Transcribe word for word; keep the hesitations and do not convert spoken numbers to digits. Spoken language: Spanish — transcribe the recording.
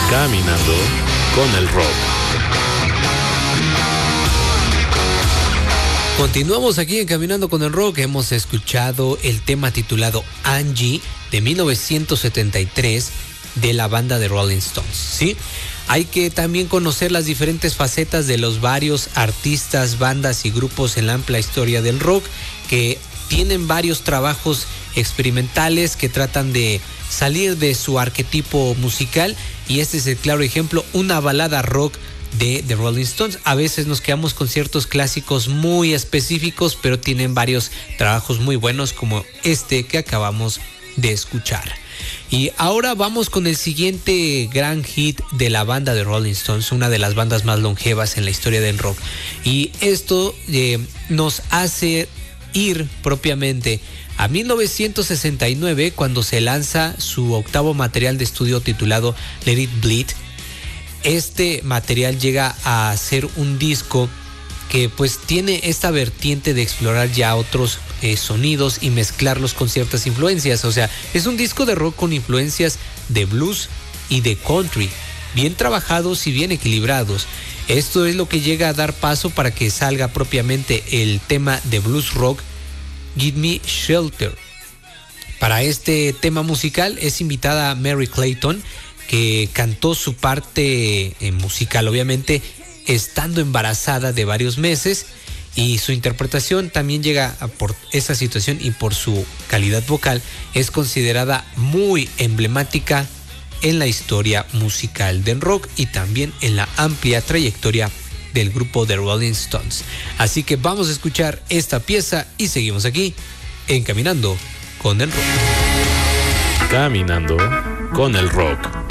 Caminando con el rock. Continuamos aquí en Caminando con el Rock. Hemos escuchado el tema titulado Angie de mil novecientos setenta y tres de la banda de Rolling Stones, ¿sí? Hay que también conocer las diferentes facetas de los varios artistas, bandas y grupos en la amplia historia del rock que tienen varios trabajos experimentales que tratan de salir de su arquetipo musical, y este es el claro ejemplo, una balada rock de The Rolling Stones. A veces nos quedamos con ciertos clásicos muy específicos, pero tienen varios trabajos muy buenos como este que acabamos de escuchar. Y ahora vamos con el siguiente gran hit de la banda de Rolling Stones, una de las bandas más longevas en la historia del rock. Y esto eh, nos hace ir propiamente a mil novecientos sesenta y nueve, cuando se lanza su octavo material de estudio titulado Let It Bleed. Este material llega a ser un disco que pues tiene esta vertiente de explorar ya otros eh, sonidos y mezclarlos con ciertas influencias. O sea, es un disco de rock con influencias de blues y de country, bien trabajados y bien equilibrados. Esto es lo que llega a dar paso para que salga propiamente el tema de blues rock Give Me Shelter. Para este tema musical es invitada Mary Clayton, que cantó su parte eh, musical, obviamente estando embarazada de varios meses, y su interpretación también llega a, por esa situación y por su calidad vocal, es considerada muy emblemática en la historia musical del rock y también en la amplia trayectoria del grupo de Rolling Stones. Así que vamos a escuchar esta pieza y seguimos aquí en Caminando con el Rock. Caminando con el rock.